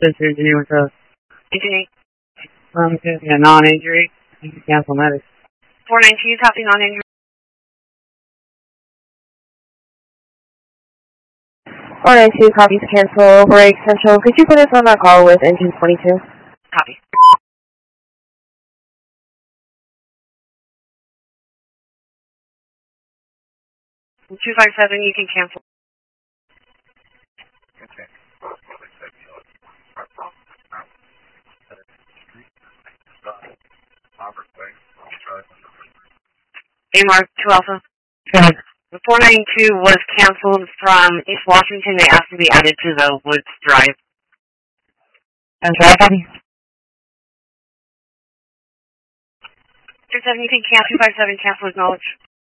Engineer with us. Engineer. Yeah, non-injury. You can cancel medics. 492, copy non-injury. 492, copies cancel. Break Central. Could you put us on that call with engine 22? Copy. And 257, you can cancel. Okay. AMR 2 Alpha. Okay. The 492 was canceled from East Washington. They asked to be added to the Woods Drive. And copy. 27, you can cancel. 257, cancel, acknowledge.